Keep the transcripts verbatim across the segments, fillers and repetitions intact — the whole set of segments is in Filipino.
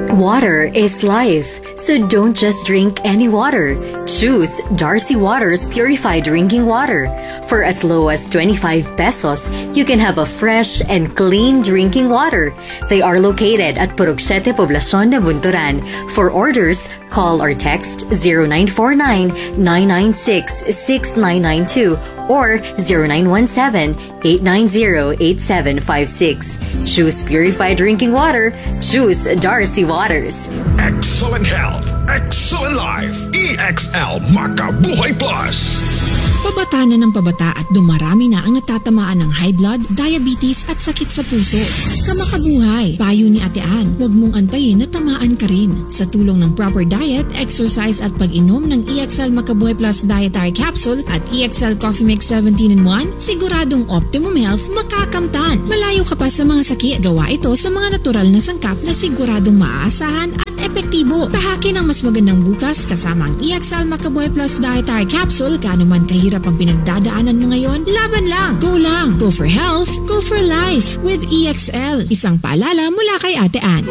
Water is life, so don't just drink any water. Choose Darcy Waters Purified Drinking Water. For as low as twenty-five pesos, you can have a fresh and clean drinking water. They are located at Purok Siete Poblacion de Bunturan. For orders, call or text zero nine four nine, nine nine six, six nine nine two or zero nine one seven, eight nine zero, eight seven five six. Choose purified drinking water. Choose Darcy Waters. Excellent health, excellent life. E X L Makabuhay Plus. Pabata na ng pabata at dumarami na ang natatamaan ng high blood, diabetes at sakit sa puso. Kamakabuhay, payo ni Ate Ann, huwag mong antayin na tamaan ka rin. Sa tulong ng proper diet, exercise at pag-inom ng E X L Makabuhay Plus Dietary Capsule at E X L Coffee Mix seventeen in one, siguradong optimum health makakamtan. Malayo ka pa sa mga sakit. Gawa ito sa mga natural na sangkap na siguradong maaasahan at epektibo. Tahakin ang mas magandang bukas kasama ang E X L Makabuhay Plus Dietary Capsule. Kano man kahirap ang pinagdadaanan mo ngayon, laban lang. Go lang. Go for health. Go for life with E X L. Isang paalala mula kay Ate Ann.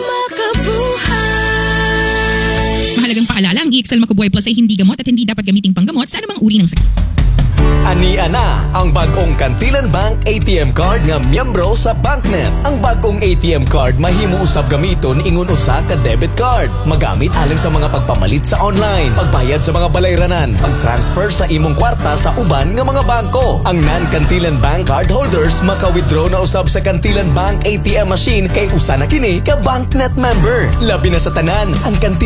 Makabuhay! Mahalagang paalala, ang E X L Makabuhay Plus ay hindi gamot at hindi dapat gamiting panggamot sa anumang uri ng sakit. Ania na ang bagong Kantilan Bank A T M card nga miyembro sa BankNet. Ang bagong A T M card mahimo usab gamiton ingon usa ka debit card. Magamit alang sa mga pagpamalit sa online, pagbayad sa mga balayranan, pag-transfer sa imong kwarta sa uban nga mga bangko. Ang non-Kantilan Bank card holders maka-withdraw na usab sa Kantilan Bank A T M machine kay usa na kini ka BankNet member. Labi na sa tanan, ang Kantilan